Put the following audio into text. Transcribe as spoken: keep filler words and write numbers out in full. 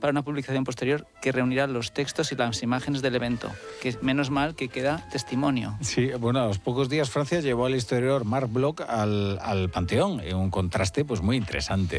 para una publicación posterior que reunirá los textos y las imágenes del evento, que menos mal que queda testimonio. Sí, bueno, a los pocos días Francia llevó al historiador Marc Bloch al, al Panteón, en un contraste pues muy interesante.